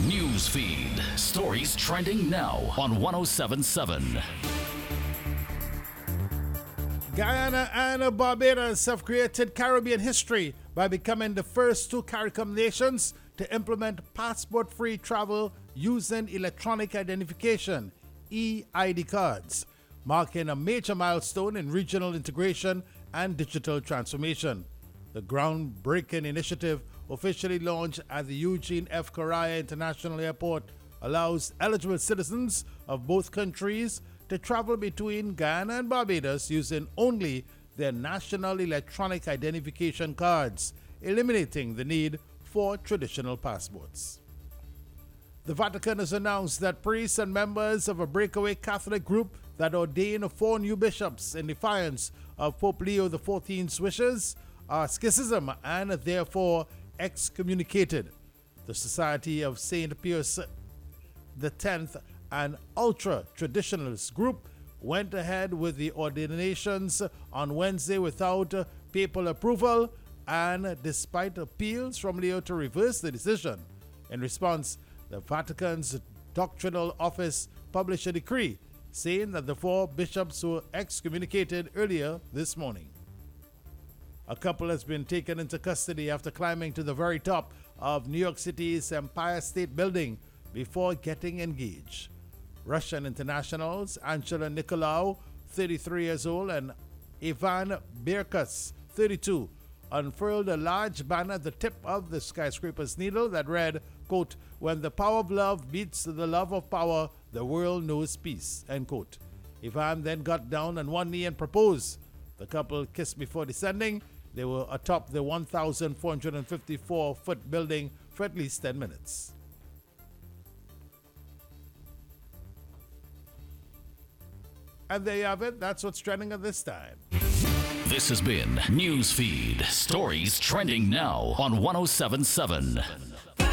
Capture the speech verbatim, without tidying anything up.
News feed. Stories trending now on one oh seven point seven. Guyana and Barbados have created Caribbean history by becoming the first two CARICOM nations to implement passport-free travel using electronic identification, E I D cards, marking a major milestone in regional integration and digital transformation. The groundbreaking initiative, officially launched at the Eugene F. Correa International Airport, allows eligible citizens of both countries to travel between Guyana and Barbados using only their national electronic identification cards, eliminating the need for traditional passports. The Vatican has announced that priests and members of a breakaway Catholic group that ordained four new bishops in defiance of Pope Leo the fourteenth's wishes are schism and therefore excommunicated. The Society of Saint Pius the tenth an ultra-traditionalist group went ahead with the ordinations on Wednesday without papal approval and despite appeals from Leo to reverse the decision. In response, the Vatican's doctrinal office published a decree saying that the four bishops were excommunicated earlier this morning. A couple has been taken into custody after climbing to the very top of New York City's Empire State Building before getting engaged. Russian internationals Angela Nicolaou, thirty-three years old, and Ivan Berkus, thirty-two, unfurled a large banner at the tip of the skyscraper's needle that read, quote, "When the power of love meets the love of power, the world knows peace," end quote. Ivan then got down on one knee and proposed. The couple kissed before descending. They were atop the one thousand four hundred fifty-four foot building for at least ten minutes. And there you have it. That's what's trending at this time. This has been News Feed. Stories trending now on one oh seven point seven.